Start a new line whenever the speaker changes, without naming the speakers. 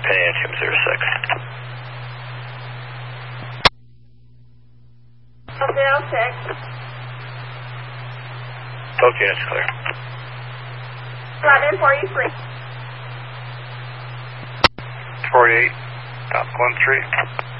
Phantom 06. Both units clear.
1143.
48, Top 13.